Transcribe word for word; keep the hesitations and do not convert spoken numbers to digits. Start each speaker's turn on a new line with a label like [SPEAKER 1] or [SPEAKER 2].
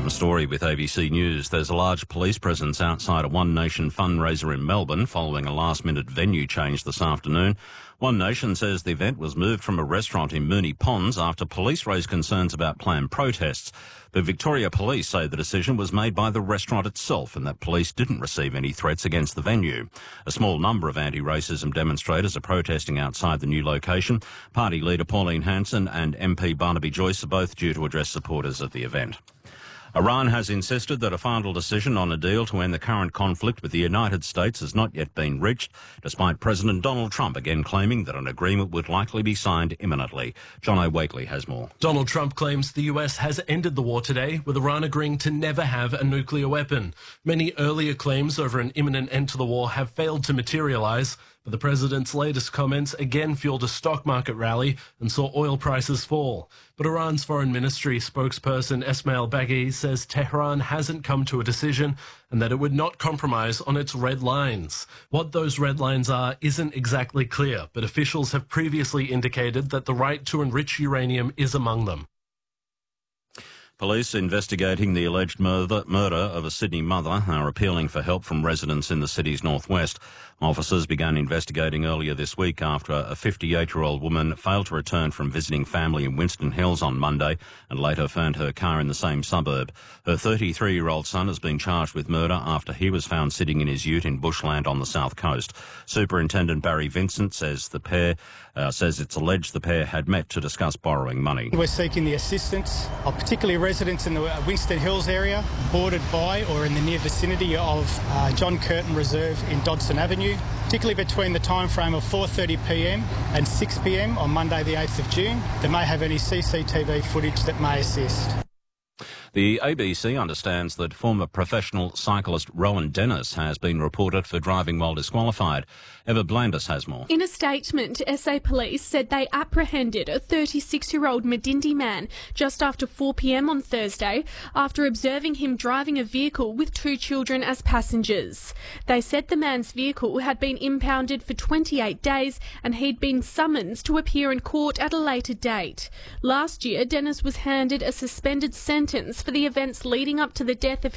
[SPEAKER 1] Adam Story with A B C News. There's a large police presence outside a One Nation fundraiser in Melbourne following a last-minute venue change this afternoon. One Nation says the event was moved from a restaurant in Moonee Ponds after police raised concerns about planned protests. But Victoria Police say the decision was made by the restaurant itself and that police didn't receive any threats against the venue. A small number of anti-racism demonstrators are protesting outside the new location. Party leader Pauline Hanson and M P Barnaby Joyce are both due to address supporters of the event. Iran has insisted that a final decision on a deal to end the current conflict with the United States has not yet been reached, despite President Donald Trump again claiming that an agreement would likely be signed imminently. John O'Wakely has more.
[SPEAKER 2] Donald Trump claims the U S has ended the war today, with Iran agreeing to never have a nuclear weapon. Many earlier claims over an imminent end to the war have failed to materialise, but the president's latest comments again fueled a stock market rally and saw oil prices fall. But Iran's foreign ministry spokesperson Esmail Baghi says Tehran hasn't come to a decision and that it would not compromise on its red lines. What those red lines are isn't exactly clear, but officials have previously indicated that the right to enrich uranium is among them.
[SPEAKER 1] Police investigating the alleged murder, murder of a Sydney mother are appealing for help from residents in the city's northwest. Officers began investigating earlier this week after a fifty-eight-year-old woman failed to return from visiting family in Winston Hills on Monday and later found her car in the same suburb. Her thirty-three-year-old son has been charged with murder after he was found sitting in his ute in bushland on the south coast. Superintendent Barry Vincent says the pair uh, says it's alleged the pair had met to discuss borrowing money.
[SPEAKER 3] We're seeking the assistance of particularly residents in the Winston Hills area, bordered by or in the near vicinity of uh, John Curtin Reserve in Dodson Avenue, particularly between the time frame of four thirty p m and six p m on Monday the eighth of June. They may have any C C T V footage that may assist.
[SPEAKER 1] The A B C understands that former professional cyclist Rowan Dennis has been reported for driving while disqualified. Eva Blandis has more.
[SPEAKER 4] In a statement, S A Police said they apprehended a thirty-six-year-old Medindi man just after four p m on Thursday after observing him driving a vehicle with two children as passengers. They said the man's vehicle had been impounded for twenty-eight days and he'd been summoned to appear in court at a later date. Last year, Dennis was handed a suspended sentence for the events leading up to the death of